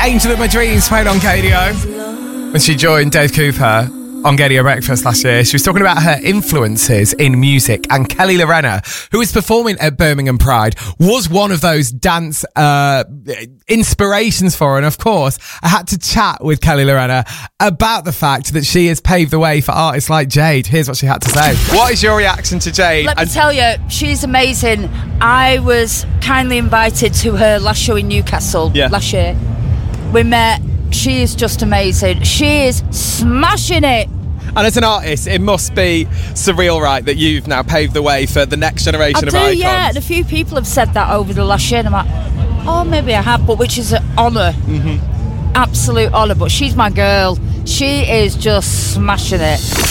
Angel of My Dreams played on KDO. When she joined Dave Cooper on KDO Breakfast last year, she was talking about her influences in music, and Kelly Lorena, who was performing at Birmingham Pride, was one of those dance inspirations for her. And of course, I had to chat with Kelly Lorena about the fact that she has paved the way for artists like Jade. Here's what she had to say. What is your reaction to Jade? Let me tell you, she's amazing. I was kindly invited to her last show in Newcastle last year. We met. She is just amazing. She is smashing it. And as an artist, it must be surreal, right, that you've now paved the way for the next generation of icons. Yeah, and a few people have said that over the last year, and I'm like, oh, maybe I have, but which is an honour. Absolute honour. But she's my girl. She is just smashing it.